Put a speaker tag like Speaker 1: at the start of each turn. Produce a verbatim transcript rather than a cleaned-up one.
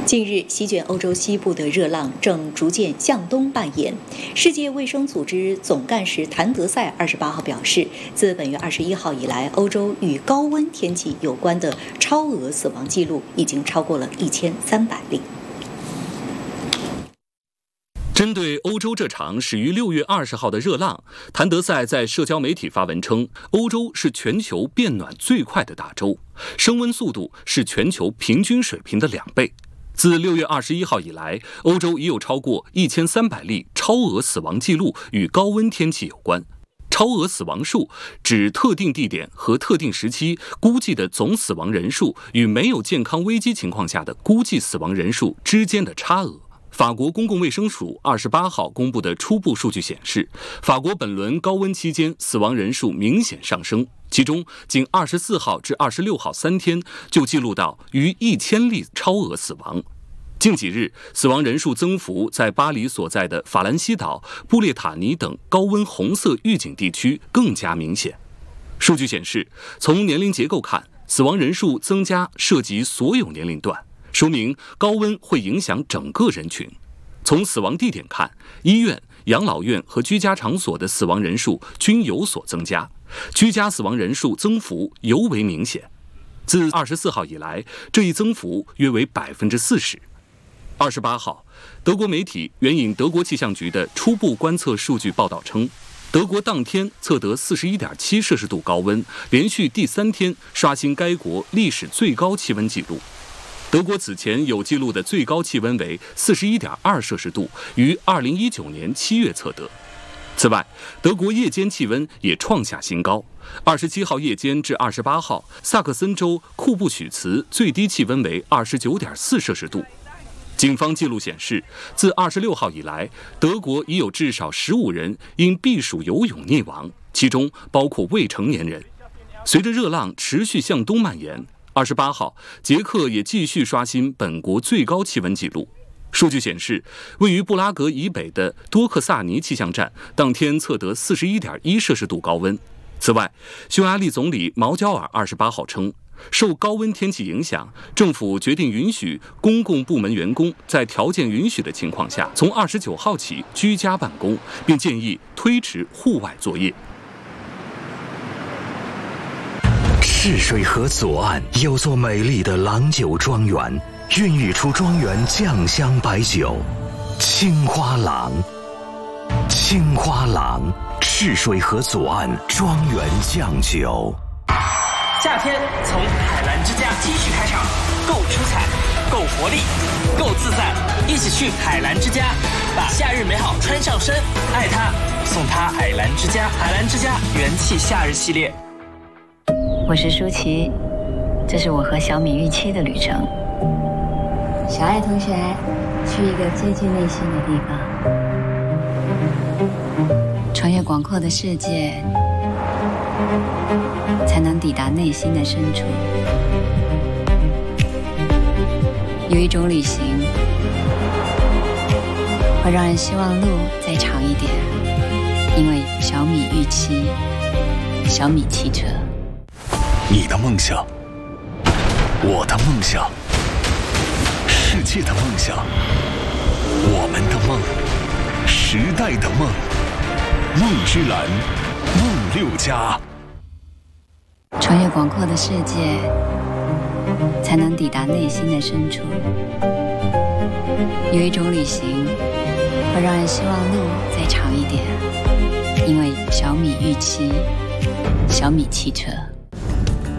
Speaker 1: 近日，席卷欧洲西部的热浪正逐渐向东蔓延。世界卫生组织总干事谭德赛二十八号表示，自本月二十一号以来，欧洲与高温天气有关的超额死亡记录已经超过了一千三百例。
Speaker 2: 针对欧洲这场始于六月二十号的热浪，谭德赛在社交媒体发文称，欧洲是全球变暖最快的大洲，升温速度是全球平均水平的两倍。自六月二十一号以来，欧洲已有超过一千三百例超额死亡记录与高温天气有关。超额死亡数指特定地点和特定时期估计的总死亡人数与没有健康危机情况下的估计死亡人数之间的差额。法国公共卫生署二十八号公布的初步数据显示，法国本轮高温期间死亡人数明显上升，其中仅二十四号至二十六号三天就记录到逾一千例超额死亡。近几日，死亡人数增幅在巴黎所在的法兰西岛、布列塔尼等高温红色预警地区更加明显。数据显示，从年龄结构看，死亡人数增加涉及所有年龄段，说明高温会影响整个人群。从死亡地点看，医院、养老院和居家场所的死亡人数均有所增加，居家死亡人数增幅尤为明显。自二十四号以来，这一增幅约为百分之四十。二十八号，德国媒体援引德国气象局的初步观测数据报道称，德国当天测得 四十一点七摄氏度高温，连续第三天刷新该国历史最高气温纪录。德国此前有记录的最高气温为 四十一点二摄氏度，于二零一九年七月测得。此外，德国夜间气温也创下新高。二十七号夜间至二十八号，萨克森州库布许茨最低气温为 二十九点四摄氏度。警方记录显示，自二十六号以来，德国已有至少十五人因避暑游泳溺亡，其中包括未成年人。随着热浪持续向东蔓延，二十八号，捷克也继续刷新本国最高气温纪录。数据显示，位于布拉格以北的多克萨尼气象站当天测得 四十一点一摄氏度高温。此外，匈牙利总理毛焦尔二十八号称，受高温天气影响，政府决定允许公共部门员工在条件允许的情况下，从二十九号起居家办公，并建议推迟户外作业。
Speaker 3: 赤水河左岸有座美丽的郎酒庄园，孕育出庄园酱香白酒青花郎。青花郎，赤水河左岸庄园酱酒。
Speaker 4: 夏天从海澜之家继续开场，够出彩，够活力，够自在，一起去海澜之家，把夏日美好穿上身，爱它，送它海澜之家。海澜之家元气夏日系列。
Speaker 5: 我是舒淇，这是我和小米预期的旅程。
Speaker 6: 小爱同学，去一个接近内心的地方，
Speaker 5: 穿越广阔的世界，才能抵达内心的深处。有一种旅行，会让人希望路再长一点，因为小米预期，小米汽车。
Speaker 3: 你的梦想，我的梦想，世界的梦想，我们的梦，时代的梦，梦之蓝，梦六家。
Speaker 5: 穿越广阔的世界，才能抵达内心的深处。有一种旅行，会让人希望路再长一点，因为小米预期，小米汽车。